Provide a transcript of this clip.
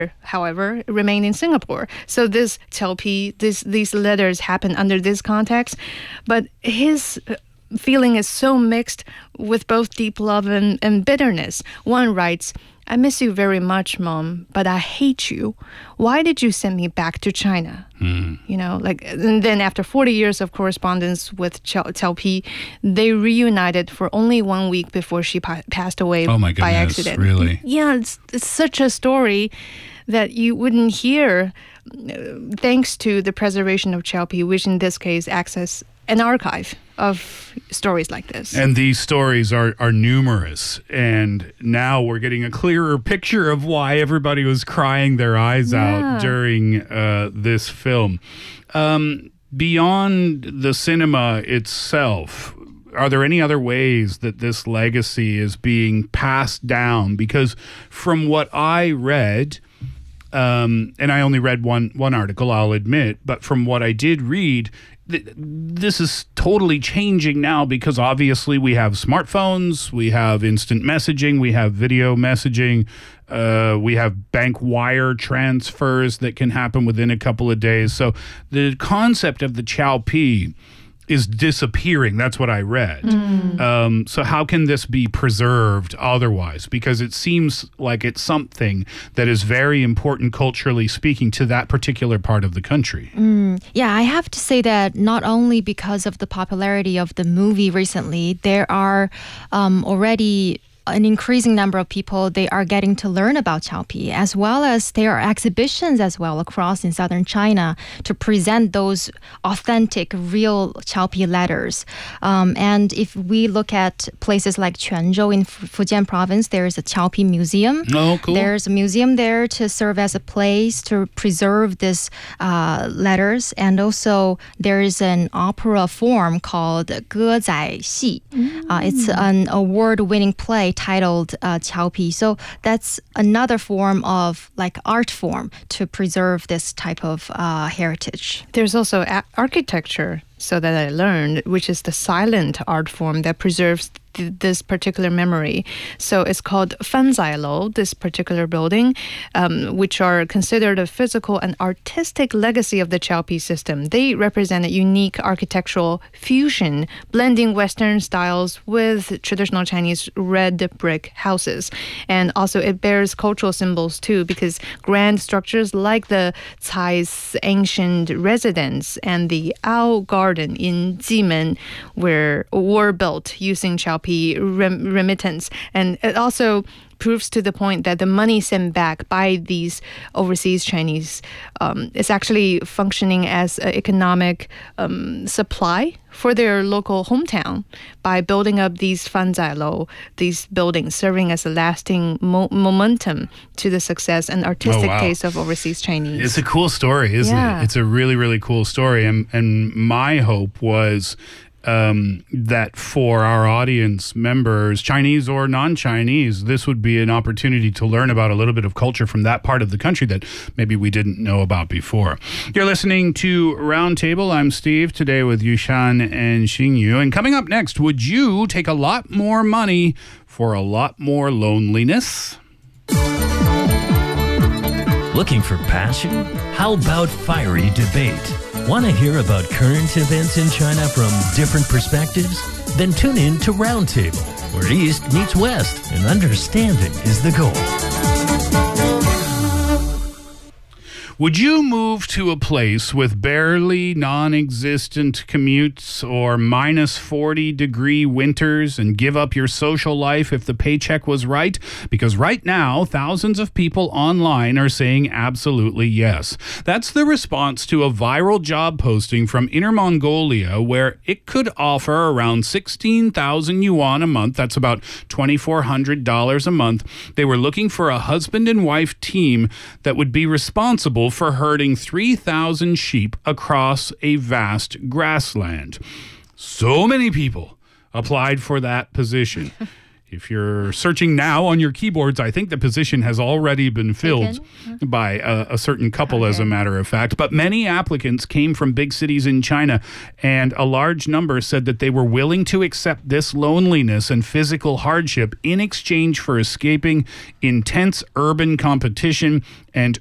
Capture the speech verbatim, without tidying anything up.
however, remain in Singapore. So this Qiao this these letters happen under this context, but his feeling is so mixed with both deep love and, and bitterness. One writes, I miss you very much, Mom, but I hate you. Why did you send me back to China? Mm. You know, like, and then after forty years of correspondence with Qiao Pi, they reunited for only one week before she pa- passed away oh my goodness, by accident. Really? Yeah, it's, it's such a story that you wouldn't hear uh, thanks to the preservation of Qiao Pi, which in this case acts as an archive of stories like this. And these stories are, are numerous. And now we're getting a clearer picture of why everybody was crying their eyes yeah. out during uh, this film. Um, beyond the cinema itself, are there any other ways that this legacy is being passed down? Because from what I read, um, and I only read one, one article, I'll admit, but from what I did read, this is totally changing now because obviously we have smartphones, we have instant messaging, we have video messaging, uh, we have bank wire transfers that can happen within a couple of days. So the concept of the Qiao Pi is disappearing. That's what I read. Mm. Um, so how can this be preserved otherwise? Because it seems like it's something that is very important culturally speaking to that particular part of the country. Mm. Yeah, I have to say that not only because of the popularity of the movie recently, there are um, already an increasing number of people, they are getting to learn about Qiao Pi, as well as there are exhibitions as well across in southern China to present those authentic, real Qiao Pi letters. Um, and if we look at places like Quanzhou in Fujian province, there is a Qiao Pi museum. Oh, cool. There's a museum there to serve as a place to preserve these uh, letters. And also there is an opera form called Ge Zai Xi. Mm. Uh, it's an award-winning play titled uh, Qiao Pi. So that's another form of like art form to preserve this type of uh, heritage. There's also a- architecture, so that I learned, which is the silent art form that preserves th- this particular memory. So it's called Fanzailou, this particular building, um, which are considered a physical and artistic legacy of the Qiao Pi system. They represent a unique architectural fusion, blending Western styles with traditional Chinese red brick houses. And also it bears cultural symbols too, because grand structures like the Cai's ancient residence and the Ao Garden in Jimen were, were built using Qiao Pi rem- remittance. And it also proves to the point that the money sent back by these overseas Chinese um, is actually functioning as an economic um, supply for their local hometown by building up these fanzailou, these buildings, serving as a lasting mo- momentum to the success and artistic oh, wow. taste of overseas Chinese. It's a cool story, isn't yeah. it? It's a really, really cool story. And, and my hope was Um, that for our audience members, Chinese or non-Chinese, this would be an opportunity to learn about a little bit of culture from that part of the country that maybe we didn't know about before. You're listening to Roundtable. I'm Steve, today with Yushan and Xingyu. And coming up next, would you take a lot more money for a lot more loneliness? Looking for passion? How about fiery debate? Want to hear about current events in China from different perspectives? Then tune in to Roundtable, where East meets West and understanding is the goal. Would you move to a place with barely non-existent commutes or minus forty degree winters and give up your social life if the paycheck was right? Because right now, thousands of people online are saying absolutely yes. That's the response to a viral job posting from Inner Mongolia where it could offer around sixteen thousand yuan a month. That's about twenty-four hundred dollars a month. They were looking for a husband and wife team that would be responsible for herding three thousand sheep across a vast grassland. So many people applied for that position. If you're searching now on your keyboards, I think the position has already been filled Taken? by a, a certain couple, as a Okay. matter of fact. But many applicants came from big cities in China, and a large number said that they were willing to accept this loneliness and physical hardship in exchange for escaping intense urban competition and